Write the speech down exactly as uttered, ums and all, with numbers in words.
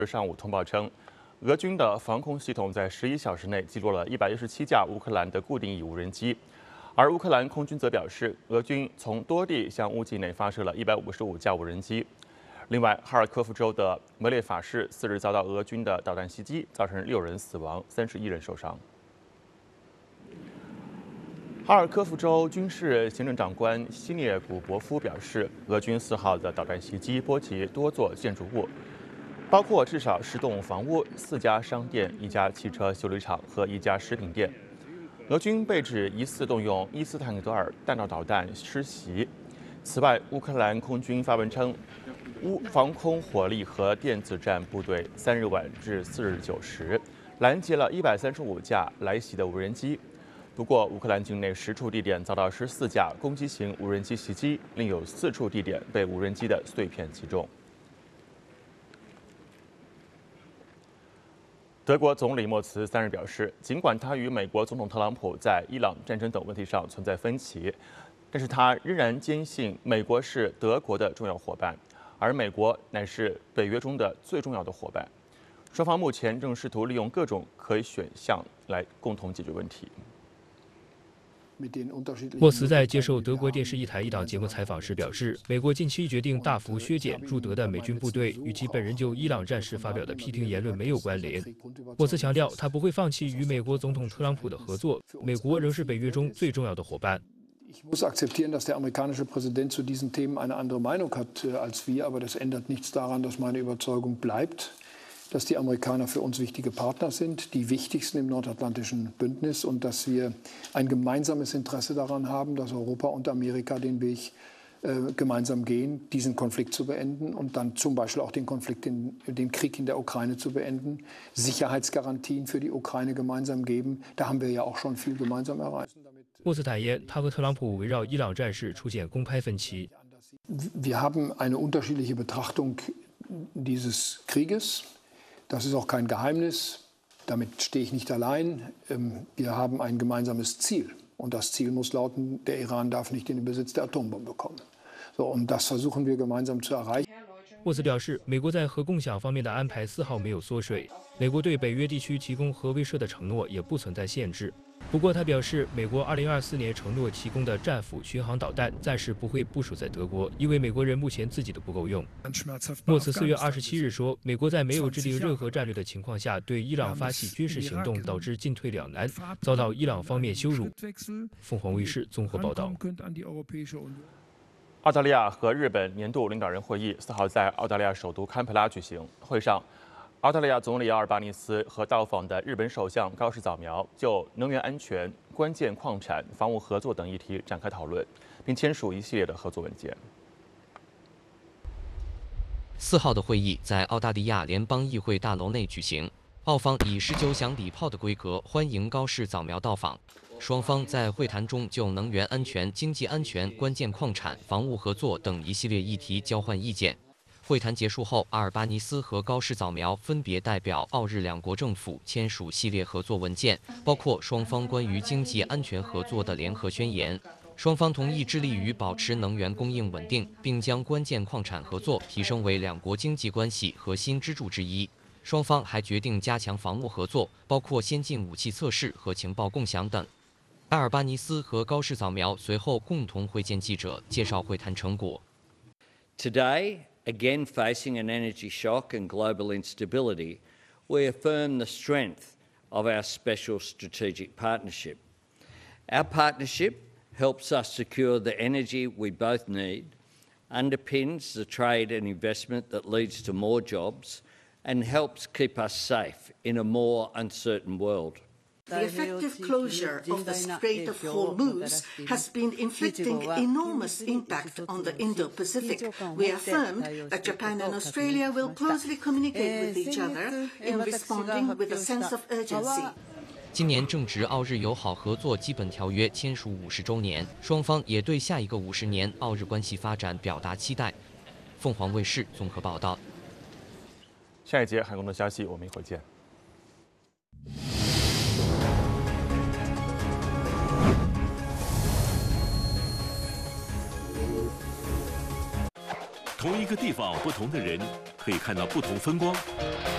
上午通报称，俄军的防空系统在十一小时内击落了一百一十七架乌克兰的固定翼无人机，而乌克兰空军则表示，俄军从多地向乌境内发射了一百五十五架无人机。另外，哈尔科夫州的梅列法市四日遭到俄军的导弹袭击，造成六人死亡，三十一人受伤。哈尔科夫州军事行政长官西涅古博夫表示，俄军四号的导弹袭击波及多座建筑物，包括至少十栋房屋、四家商店、一家汽车修理厂和一家食品店。俄军被指疑似动用伊斯坦德尔弹道导弹施袭。此外，乌克兰空军发文称，乌防空火力和电子战部队三日晚至四日九时拦截了一百三十五架来袭的无人机。不过，乌克兰境内十处地点遭到十四架攻击型无人机袭击，另有四处地点被无人机的碎片击中。德国总理默茨三日表示，尽管他与美国总统特朗普在伊朗战争等问题上存在分歧，但是他仍然坚信美国是德国的重要伙伴，而美国乃是北约中的最重要的伙伴。双方目前正试图利用各种可以选项来共同解决问题。 默茨在接受德国电视一台一档节目采访时表示，美国近期决定大幅削减驻德的美军部队，与其本人就伊朗战事发表的批评言论没有关联。默茨强调，他不会放弃与美国总统特朗普的合作，美国仍是北约中最重要的伙伴。 Ich muss akzeptieren, dass der amerikanische Präsident zu diesen Themen eine andere Meinung hat als wir, aber das ändert nichts daran, dass meine Überzeugung bleibt, dass die Amerikaner für uns wichtige Partner sind, die wichtigsten im nordatlantischen Bündnis und dass wir ein gemeinsames Interesse daran haben, dass Europa und Amerika den Weg äh, gemeinsam gehen, diesen Konflikt zu beenden und dann zum Beispiel auch den Konflikt, in, den Krieg in der Ukraine zu beenden, Sicherheitsgarantien für die Ukraine gemeinsam geben. Da haben wir ja auch schon viel gemeinsam erreicht. 默茨坦言，他和特朗普围绕伊朗战事出现公开分歧。 Wir haben eine unterschiedliche Betrachtung dieses Krieges. Das ist auch kein Geheimnis. Damit stehe ich nicht allein. Wir haben ein gemeinsames Ziel. Und das Ziel muss lauten, der Iran darf nicht in den Besitz der Atombombe kommen. So, und das versuchen wir gemeinsam zu erreichen. 默茨表示，美国在核共享方面的安排丝毫没有缩水，美国对北约地区提供核威慑的承诺也不存在限制。不过，他表示，美国二零二四年承诺提供的战斧巡航导弹暂时不会部署在德国，因为美国人目前自己都不够用。默茨四月二十七日说，美国在没有制定任何战略的情况下对伊朗发起军事行动，导致进退两难，遭到伊朗方面羞辱。凤凰卫视综合报道。 澳大利亚和日本年度领导人会议四号在澳大利亚首都堪培拉举行。会上，澳大利亚总理阿尔巴尼斯和到访的日本首相高市早苗就能源安全、关键矿产、防务合作等议题展开讨论，并签署一系列的合作文件。 四号的会议在澳大利亚联邦议会大楼内举行，澳方以十九响礼炮的规格欢迎高市早苗到访。双方在会谈中就能源安全、经济安全、关键矿产、防务合作等一系列议题交换意见。会谈结束后，阿尔巴尼斯和高市早苗分别代表澳日两国政府签署系列合作文件，包括双方关于经济安全合作的联合宣言。双方同意致力于保持能源供应稳定，并将关键矿产合作提升为两国经济关系核心支柱之一。双方还决定加强防务合作，包括先进武器测试和情报共享等。阿尔巴尼斯和高市早苗随后共同会见记者，介绍会谈成果。 Today, again facing an energy shock and global instability, we affirm the strength of our special strategic partnership. Our partnership helps us secure the energy we both need, underpins the trade and investment that leads to more jobs, and helps keep us safe in a more uncertain world. The effective closure of the Strait of Hormuz has been inflicting enormous impact on the Indo-Pacific. We affirmed that Japan and Australia will closely communicate with each other in responding with a sense of urgency. 今年正值澳日友好合作基本条约签署五十周年，双方也对下一个五十年澳日关系发展表达期待。凤凰卫视综合报道。 下一节韩国的消息，我们一会儿见。 同一个地方，不同的人可以看到不同风光。